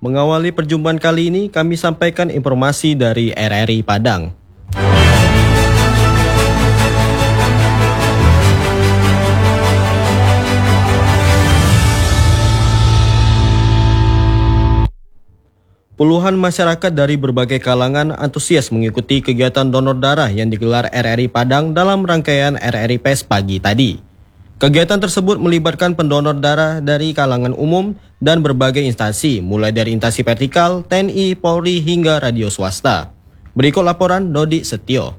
Mengawali perjumpaan kali ini, kami sampaikan informasi dari RRI Padang. Puluhan masyarakat dari berbagai kalangan antusias mengikuti kegiatan donor darah yang digelar RRI Padang dalam rangkaian RRI PES pagi tadi. Kegiatan tersebut melibatkan pendonor darah dari kalangan umum dan berbagai instansi, mulai dari instansi vertikal, TNI, Polri, hingga radio swasta. Berikut laporan Dodi Setio.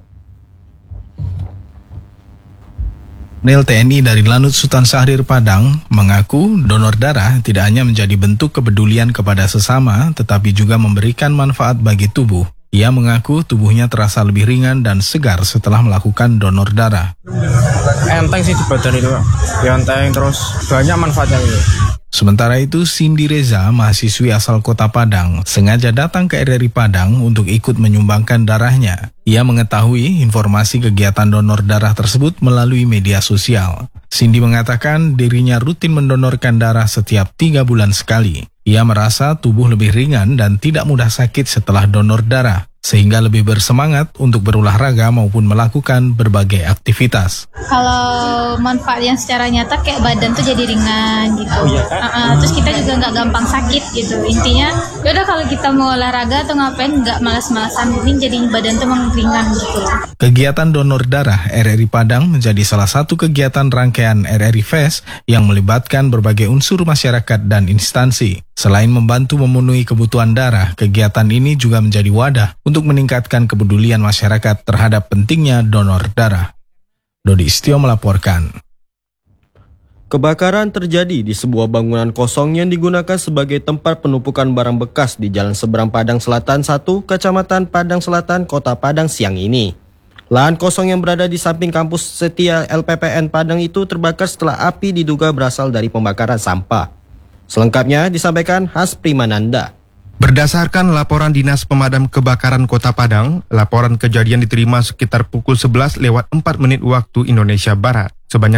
Personel TNI dari Lanut Sultan Syahrir Padang mengaku donor darah tidak hanya menjadi bentuk kepedulian kepada sesama, tetapi juga memberikan manfaat bagi tubuh. Ia mengaku tubuhnya terasa lebih ringan dan segar setelah melakukan donor darah. Enteng sih di badan itu, ya enteng, terus banyak manfaatnya itu. Sementara itu, Cindy Reza, mahasiswi asal kota Padang, sengaja datang ke RRI Padang untuk ikut menyumbangkan darahnya. Ia mengetahui informasi kegiatan donor darah tersebut melalui media sosial. Cindy mengatakan dirinya rutin mendonorkan darah setiap 3 bulan sekali. Ia merasa tubuh lebih ringan dan tidak mudah sakit setelah donor darah, sehingga lebih bersemangat untuk berolahraga maupun melakukan berbagai aktivitas. Kalau manfaat yang secara nyata kayak badan tuh jadi ringan gitu. Oh, iya kan? Terus kita juga nggak gampang sakit gitu. Intinya, yaudah kalau kita mau olahraga atau ngapain nggak malas-malasan, ini jadi badan tuh emang ringan gitu. Kegiatan donor darah RRI Padang menjadi salah satu kegiatan rangkaian RRI PES yang melibatkan berbagai unsur masyarakat dan instansi. Selain membantu memenuhi kebutuhan darah, kegiatan ini juga menjadi wadah untuk meningkatkan kepedulian masyarakat terhadap pentingnya donor darah. Dodi Istio melaporkan. Kebakaran terjadi di sebuah bangunan kosong yang digunakan sebagai tempat penumpukan barang bekas di Jalan Seberang Padang Selatan 1, Kecamatan Padang Selatan, Kota Padang siang ini. Lahan kosong yang berada di samping kampus Setia LPPN Padang itu terbakar setelah api diduga berasal dari pembakaran sampah. Selengkapnya disampaikan Has Primananda. Berdasarkan laporan Dinas Pemadam Kebakaran Kota Padang, laporan kejadian diterima sekitar pukul 11:04 waktu Indonesia Barat. Sebanyak